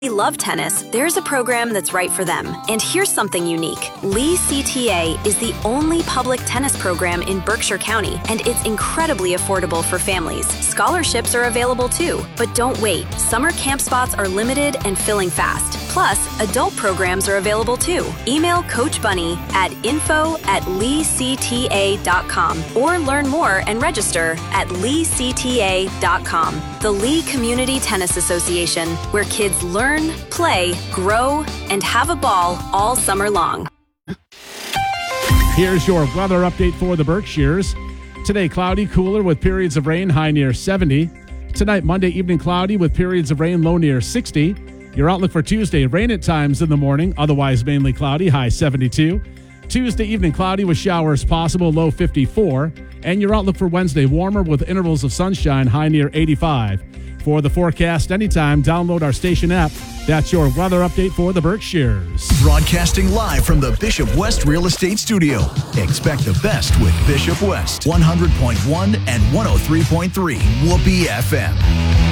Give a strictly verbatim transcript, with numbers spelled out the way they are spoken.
love tennis, there's a program that's right for them. And here's something unique. Lee C T A is the only public tennis program in Berkshire County, and it's incredibly affordable for families. Scholarships are available too. But don't wait. Summer camp spots are limited and filling fast. Plus, adult programs are available too. Email Coach Bunny at info at lee c t a dot com or learn more and register at lee c t a dot com. The Lee Community Tennis Association, where kids learn, play, grow, and have a ball all summer long. Here's your weather update for the Berkshires. Today, cloudy, cooler with periods of rain, high near seventy. Tonight, Monday evening, cloudy with periods of rain, low near sixty. Your outlook for Tuesday, rain at times in the morning, otherwise mainly cloudy, high seventy-two. Tuesday evening, cloudy with showers possible, low fifty-four. And your outlook for Wednesday, warmer with intervals of sunshine, high near eighty-five. For the forecast anytime, download our station app. That's your weather update for the Berkshires. Broadcasting live from the Bishop West Real Estate Studio. Expect the best with Bishop West. one hundred point one and one oh three point three Whoopee F M.